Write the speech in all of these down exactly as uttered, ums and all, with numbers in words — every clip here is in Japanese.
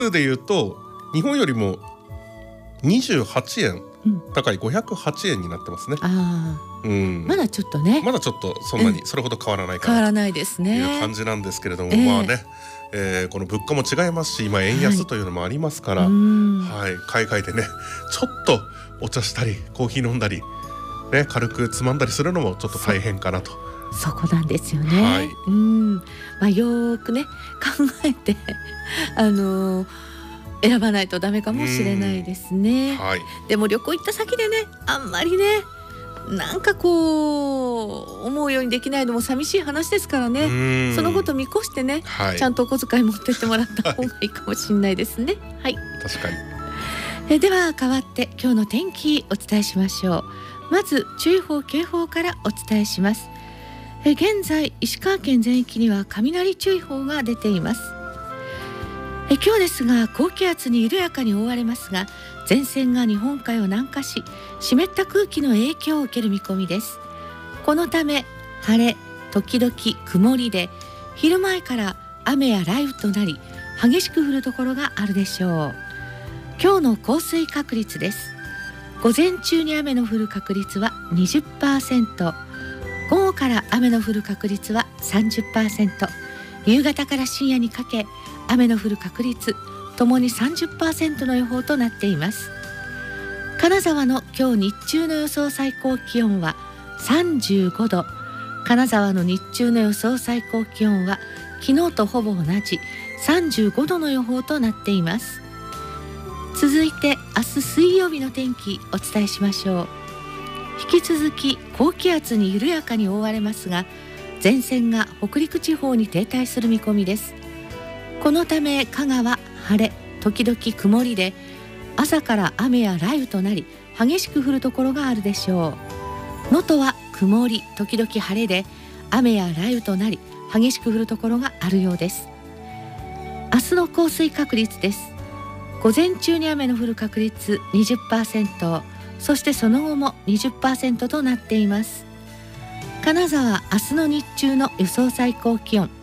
でいうと日本よりもにじゅうはちえん高いごひゃくはちえんになってますね。 あ、 うん、 まだちょっとねまだちょっとそんなにそれほど変わらないか変わならないですとねいう感じなんですけれども、 えーまあね、えー、この物価も違いますし今円安というのもありますから、 はい、 はい、海外でねちょっとお茶したりコーヒー飲んだり、ね、軽くつまんだりするのもちょっと大変かなと。 そこなんですよね、 はい、 うん、まあ、よーくね考えてあのー選ばないとダメかもしれないですね、 はい、 でも旅行行った先でねあんまりねなんかこう思うようにできないのも寂しい話ですからね、そのこと見越してね、はい、ちゃんとお小遣い持ってってもらった方がいいかもしれないですね。はい、 確かに。 えでは変わって今日の天気お伝えしましょう。まず注意報警報からお伝えします。え現在石川県全域には雷注意報が出ています。え今日ですが高気圧に緩やかに覆われますが前線が日本海を南下し湿った空気の影響を受ける見込みです。このため晴れ時々曇りで昼前から雨や雷雨となり激しく降るところがあるでしょう。今日の降水確率です。午前中に雨の降る確率は にじゅっパーセント、 午後から雨の降る確率は さんじゅっパーセント、 夕方から深夜にかけ雨の降る確率ともに さんじゅっパーセント の予報となっています。金沢の今日日中の予想最高気温はさんじゅうごど、金沢の日中の予想最高気温は昨日とほぼ同じさんじゅうごどの予報となっています。続いて明日水曜日の天気お伝えしましょう。引き続き高気圧に緩やかに覆われますが前線が北陸地方に停滞する見込みです。このため香川晴れ時々曇りで朝から雨や雷雨となり激しく降るところがあるでしょう。能登は曇り時々晴れで雨や雷雨となり激しく降るところがあるようです。明日の降水確率です。午前中に雨の降る確率 にじゅっパーセント、 そしてその後も にじゅっパーセント となっています。金沢明日の日中の予想最高気温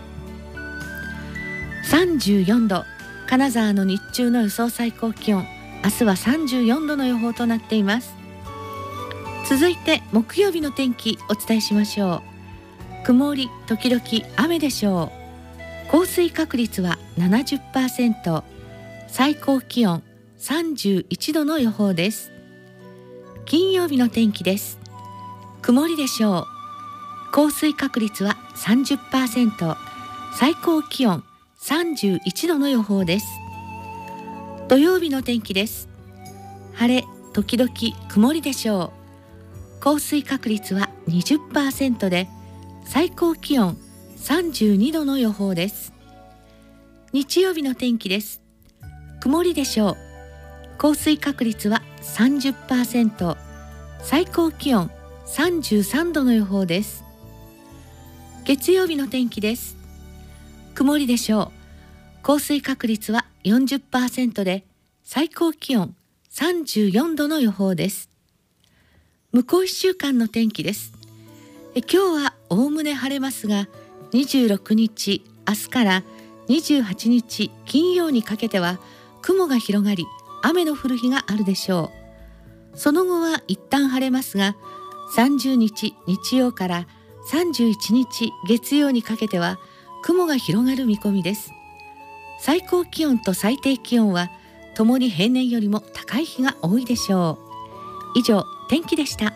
さんじゅうよんど、金沢の日中の予想最高気温明日はさんじゅうよんどの予報となっています。続いて木曜日の天気お伝えしましょう。曇り時々雨でしょう。降水確率は ななじゅっパーセント、 最高気温さんじゅういちどの予報です。金曜日の天気です。曇りでしょう。降水確率は さんじゅっパーセント、 最高気温さんじゅういちどの予報です。土曜日の天気です。晴れ時々曇りでしょう。降水確率は にじゅっパーセント で最高気温さんじゅうにどの予報です。日曜日の天気です。曇りでしょう。降水確率は さんじゅっパーセント、 最高気温さんじゅうさんどの予報です。月曜日の天気です。曇りでしょう。降水確率は よんじゅっパーセント で最高気温さんじゅうよんどの予報です。向こういっしゅうかんの天気です。え今日はおおむね晴れますがにじゅうろくにち明日からにじゅうはちにち金曜にかけては雲が広がり雨の降る日があるでしょう。その後は一旦晴れますがさんじゅうにち日曜からさんじゅういちにち月曜にかけては雲が広がる見込みです。最高気温と最低気温はともに平年よりも高い日が多いでしょう。以上天気でした。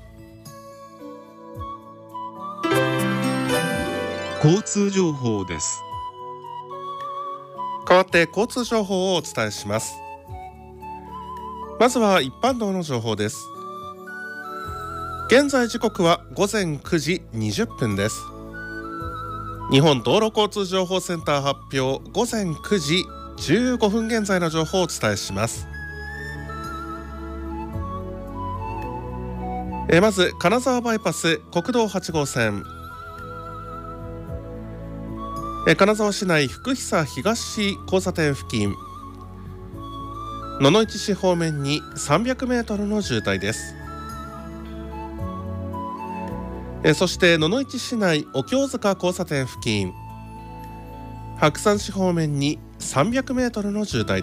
交通情報です。 代わって交通情報をお伝えします。まずは一般道の情報です。現在時刻はごぜんくじにじゅっぷんです。日本道路交通情報センター発表ごぜんくじじゅうごふん現在の情報をお伝えします。えまず金沢バイパス国道はちごうせん、え金沢市内福久東交差点付近野々市市方面にさんびゃくメートルの渋滞です。えそして野々市市内お経塚交差点付近白山市方面にさんびゃくメートルの渋滞